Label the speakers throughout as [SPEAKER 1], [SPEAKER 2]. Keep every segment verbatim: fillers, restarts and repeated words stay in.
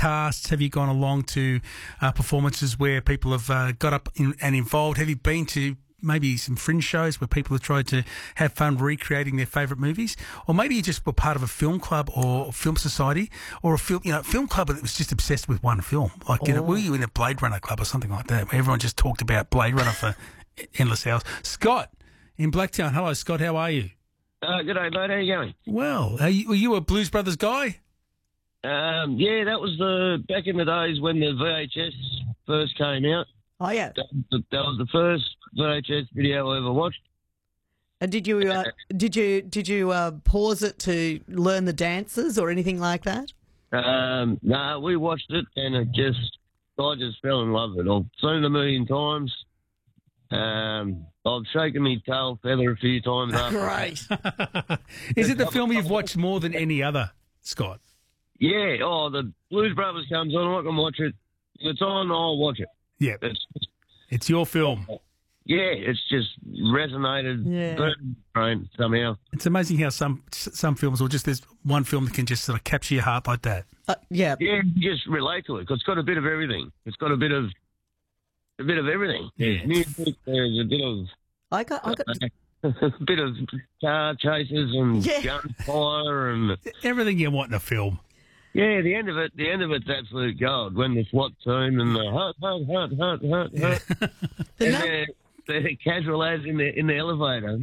[SPEAKER 1] casts? Have you gone along to uh, performances where people have uh, got up in, and involved? Have you been to maybe some fringe shows where people have tried to have fun recreating their favourite movies? Or maybe you just were part of a film club or film society or a film, you know, film club that was just obsessed with one film. Like, oh. you know, were you in a Blade Runner club or something like that where everyone just talked about Blade Runner for endless hours? Scott in Blacktown. Hello, Scott. How are you?
[SPEAKER 2] Uh, good day, mate. How you going?
[SPEAKER 1] Well, are you, were you a Blues Brothers guy?
[SPEAKER 2] Um, yeah, that was the back in the days when the V H S first came out.
[SPEAKER 3] Oh, yeah.
[SPEAKER 2] That, that was the first V H S video I ever watched.
[SPEAKER 3] And did you uh, did you did you uh, pause it to learn the dances or anything like that?
[SPEAKER 2] Um, no, nah, we watched it and it just I just fell in love with it. I've seen it a million times. Um, I've shaken my tail feather a few times. After
[SPEAKER 3] Great.
[SPEAKER 1] Is it the film you've watched more than any other, Scott?
[SPEAKER 2] Yeah. Oh, the Blues Brothers comes on. I can watch it. If it's on, I'll watch it.
[SPEAKER 1] Yeah.
[SPEAKER 2] It's,
[SPEAKER 1] it's your film.
[SPEAKER 2] Yeah, it's just resonated
[SPEAKER 3] Yeah.
[SPEAKER 2] brain somehow.
[SPEAKER 1] It's amazing how some some films, or just there's one film that can just sort of capture your heart like that.
[SPEAKER 3] Uh, yeah.
[SPEAKER 2] Yeah, you just relate to it because it's got a bit of everything. It's got a bit of a bit of everything.
[SPEAKER 1] Yeah.
[SPEAKER 2] There's music, there's a bit of
[SPEAKER 3] I got, I got,
[SPEAKER 2] a bit of car chases and
[SPEAKER 3] Yeah.
[SPEAKER 2] gunfire and
[SPEAKER 1] Everything you want in a film.
[SPEAKER 2] yeah, the end of it, the end of it's absolute gold when the SWAT team and the hut, hut, hut, hut, hut, hut,
[SPEAKER 3] The
[SPEAKER 2] and
[SPEAKER 3] num-
[SPEAKER 2] the, the casual lads in the in the elevator.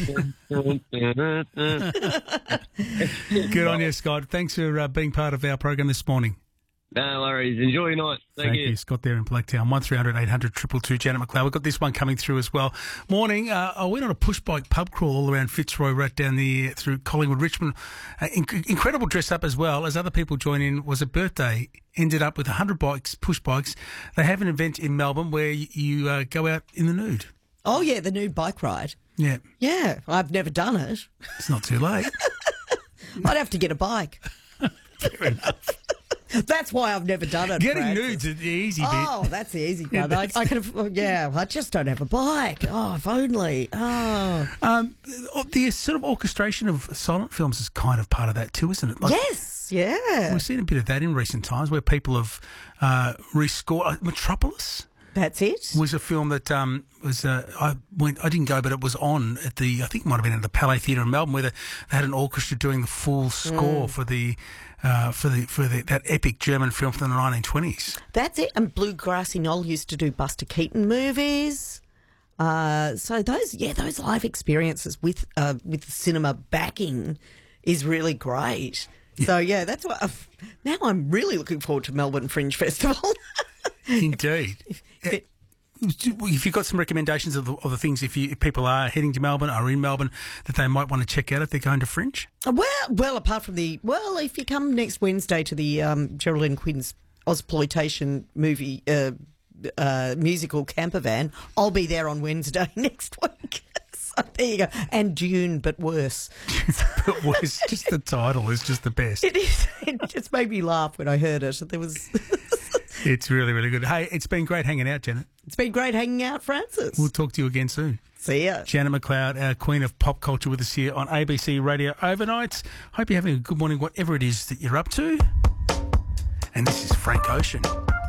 [SPEAKER 3] Yeah.
[SPEAKER 1] Good on you, Scott. Thanks for uh, being part of our program this morning.
[SPEAKER 2] No worries. Enjoy your night. Thank,
[SPEAKER 1] Thank
[SPEAKER 2] you.
[SPEAKER 1] you, Scott, there in Blacktown. one three hundred eight hundred two two two, Janet McLeod. We've got this one coming through as well. Morning. Uh, I went on a push bike pub crawl all around Fitzroy, right down the through Collingwood, Richmond. Uh, inc- incredible dress up as well. As other people join in, was a birthday. Ended up with one hundred bikes, push bikes. They have an event in Melbourne where you, you uh, go out in the nude.
[SPEAKER 3] Oh, yeah, the nude bike ride.
[SPEAKER 1] Yeah.
[SPEAKER 3] Yeah, I've never done it.
[SPEAKER 1] It's not too late.
[SPEAKER 3] I'd have to get a bike.
[SPEAKER 1] Fair enough.
[SPEAKER 3] That's why I've never done it.
[SPEAKER 1] Getting
[SPEAKER 3] Francis.
[SPEAKER 1] nudes is the easy bit.
[SPEAKER 3] Oh, that's the easy
[SPEAKER 1] Yeah,
[SPEAKER 3] part. I,
[SPEAKER 1] that's-
[SPEAKER 3] I could have, yeah, I just don't have a bike. Oh, if only. Oh.
[SPEAKER 1] Um, the sort of orchestration of silent films is kind of part of that too, isn't it? Like,
[SPEAKER 3] Yes, yeah.
[SPEAKER 1] we've seen a bit of that in recent times where people have uh, rescored. Uh, Metropolis
[SPEAKER 3] That's it.
[SPEAKER 1] was a film that um, was uh, I went I didn't go, but it was on at the I think it might have been at the Palais Theatre in Melbourne, where they, they had an orchestra doing the full score for the uh, for the for the, that epic German film from the nineteen twenties.
[SPEAKER 3] That's it. And Bluegrassy Knoll used to do Buster Keaton movies. Uh, so those, yeah, those live experiences with uh, with the cinema backing is really great. So yeah, that's what. I've, now I'm really looking forward to Melbourne Fringe Festival.
[SPEAKER 1] Indeed.
[SPEAKER 3] It-
[SPEAKER 1] If you've got some recommendations of the, of the things, if, you, if people are heading to Melbourne or in Melbourne, that they might want to check out if they're going to Fringe?
[SPEAKER 3] Well, well, apart from the well, if you come next Wednesday to the um, Geraldine Quinn's Ozploitation movie uh, uh, musical camper van, I'll be there on Wednesday next week. So there you go. And Dune, but worse.
[SPEAKER 1] But was just the title is just the best.
[SPEAKER 3] It is. It just made me laugh when I heard it. There was.
[SPEAKER 1] It's really, really good. Hey, it's been great hanging out, Janet.
[SPEAKER 3] It's been great hanging out, Francis.
[SPEAKER 1] We'll talk to you again soon.
[SPEAKER 3] See ya.
[SPEAKER 1] Janet McLeod, our queen of pop culture, with us here on A B C Radio Overnights. Hope you're having a good morning, whatever it is that you're up to. And this is Frank Ocean.